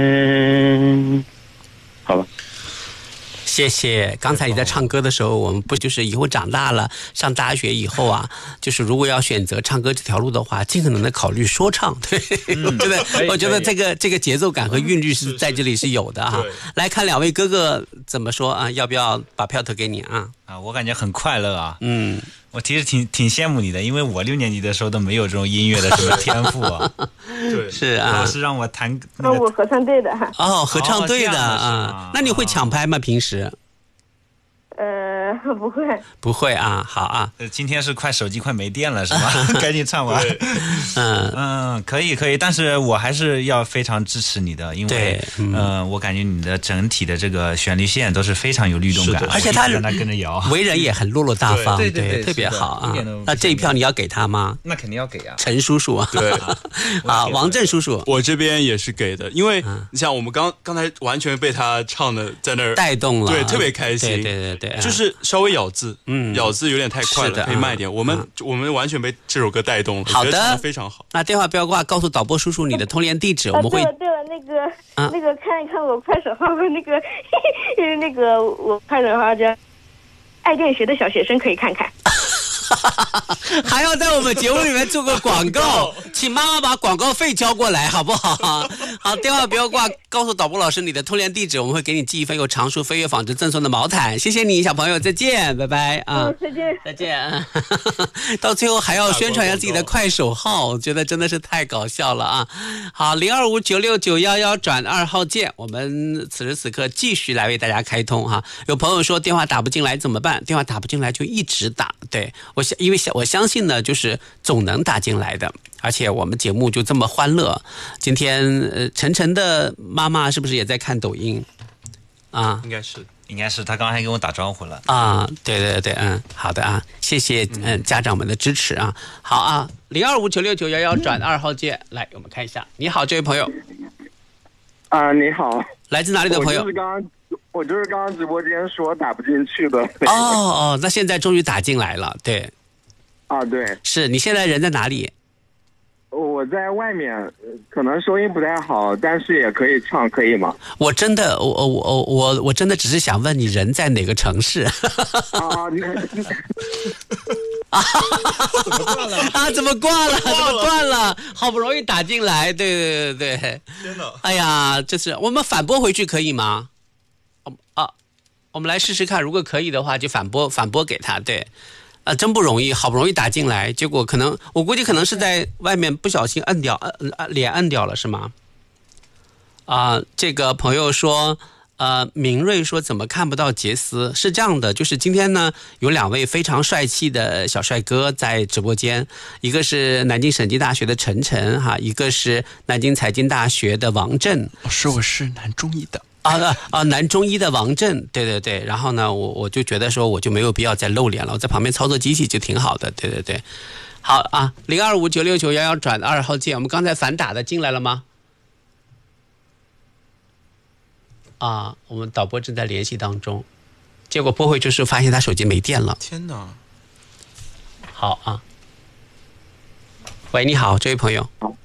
好吧。 谢谢。刚才你在唱歌的时候，我们不就是以后长大了，上大学以后啊，就是如果要选择唱歌这条路的话，尽可能的考虑说唱。对，我觉得这个节奏感和韵律是在这里是有的哈。来看两位哥哥怎么说啊？要不要把票投给你啊？ 我感觉很快乐啊。我其实挺羡慕你的，因为我6年级的时候都没有这种音乐的什么天赋啊。 对， 是啊， 老师让我弹我合唱队的。 合唱队的啊。那你会抢拍吗？平时？ 不会。 不会啊，好啊。 今天是手机快没电了是吧？赶紧唱完。可以，但是我还是要非常支持你的，因为我感觉你的整体的这个旋律线都是非常有律动感， 而且他让他跟着摇， 为人也很落落大方， 对， 特别好啊。那这一票你要给他吗？ 那肯定要给啊。 陈叔叔啊， 对， 好，王震叔叔， 我这边也是给的，因为你像我们刚才完全被他唱的在那儿带动了， 对，特别开心， 对， 就是稍微咬字，咬字有点太快了，可以慢一点。我们完全被这首歌带动了， 好的， 唱得非常好。 那电话不要挂，告诉导播叔叔你的通联地址，我们会。 对了，那个看一看我快手号，那个我快手号叫爱电学的小学生，可以看看。 还要在我们节目里面做个广告，请妈妈把广告费交过来，好不好？好，电话不要挂，告诉导播老师你的通联地址，我们会给你寄一份由常熟飞跃纺织赠送的毛毯。谢谢你，小朋友，再见，拜拜啊！再见。到最后还要宣传一下自己的快手号，我觉得真的是太搞笑了啊！好，02596911转2号键，我们此时此刻继续来为大家开通哈。有朋友说电话打不进来怎么办？电话打不进来就一直打，对。因为我相信呢，就是总能打进来的，而且我们节目就这么欢乐。今天晨晨的妈妈是不是也在看抖音啊？ 应该是，他刚才还跟我打招呼了啊。对，好的啊，谢谢家长们的支持啊。好啊，02596911转2号键，来我们看一下。你好，这位朋友。 你好， 来自哪里的朋友？ 我就是刚刚直播间说打不进去的。 那现在终于打进来了，对。 对。 是你现在人在哪里？ 我在外面，可能收音不太好，但是也可以唱，可以吗？ 我真的只是想问你人在哪个城市？怎么挂了？好不容易打进来，对。 天哪！ 哎呀，就是我们反拨回去可以吗？我们来试试看，如果可以的话，就反拨给他，对。真不容易，好不容易打进来，结果我估计可能是在外面不小心脸摁掉了，是吗？这个朋友说，明瑞说怎么看不到杰斯？是这样的，就是今天呢有2位非常帅气的小帅哥在直播间，一个是南京省级大学的陈晨哈，一个是南京财经大学的王震。 我是南中医的。 南中医的王震，对，然后呢，我就觉得说我就没有必要再露脸了，我在旁边操作机器就挺好的，对，好啊，02596911转2号键，我们刚才反打的进来了吗？我们导播正在联系当中，结果拨回去时发现他手机没电了， 天哪！ 好啊，喂，你好，这位朋友。 好，